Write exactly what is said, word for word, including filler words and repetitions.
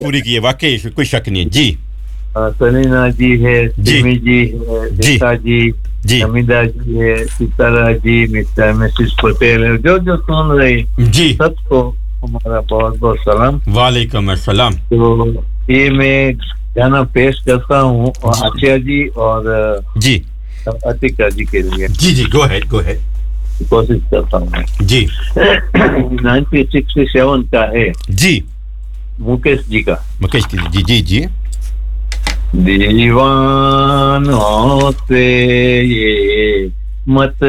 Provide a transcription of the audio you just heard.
पूरी की है, वाकई कोई शक नहीं है जी। सनीना जी है, सिमी जी है, रेखा जी, जी अमिता जी है, सितारा जी, मिस्टर मिसेस पटेल है, जो जो सुन रहे जी, सबको हमारा बहुत बहुत सलाम। वालेकुम अस्सलाम। तो ये मैं गाना पेश करता हूँ आशिया जी और जी अतिका जी के लिए। जी जी, गो अहेड गो अहेड, कोशिश करता हूँ मैं जी। नाइनटीन सिक्सटी सेवन का है जी मुकेश जी का। मुकेश जी जी जी। दीवानों से ये मत